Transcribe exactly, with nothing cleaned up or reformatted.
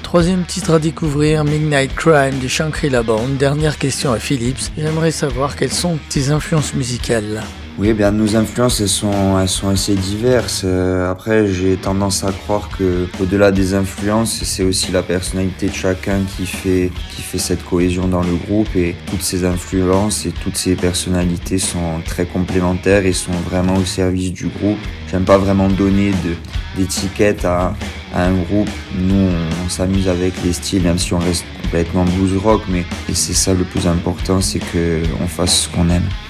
Troisième titre à découvrir, Midnight Crime de Shangri-La Band. Dernière question à Philips. J'aimerais savoir quelles sont tes influences musicales. Oui, bien nos influences, elles sont, elles sont assez diverses. Euh, après, j'ai tendance à croire que, au-delà des influences, c'est aussi la personnalité de chacun qui fait, qui fait cette cohésion dans le groupe. Et toutes ces influences et toutes ces personnalités sont très complémentaires et sont vraiment au service du groupe. J'aime pas vraiment donner de, d'étiquette à, à un groupe. Nous, on, on s'amuse avec les styles, même si on reste complètement blues rock. Mais et c'est ça le plus important, c'est que on fasse ce qu'on aime.